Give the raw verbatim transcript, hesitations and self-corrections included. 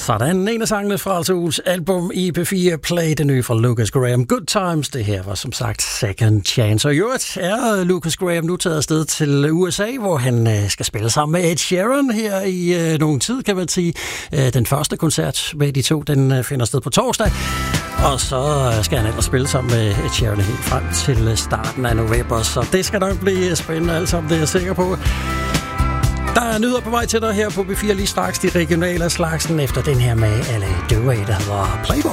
Sådan, en af sangene fra altså ugens album i P fire Play, det nye fra Lucas Graham. Good Times, det her var som sagt Second Chance. Og i øvrigt er Lucas Graham nu taget afsted til U S A, hvor han øh, skal spille sammen med Ed Sheeran her i øh, nogen tid, kan man sige. Øh, den første koncert med de to, den øh, finder sted på torsdag. Og så skal han ellers spille sammen med Ed Sheeran helt frem til starten af november. Så det skal nok blive spændende alt sammen, det er jeg sikker på. Der er nyheder på vej til dig her på P fire lige straks, de regionale slagsen efter den her med L A Duet, der hedder Playboy.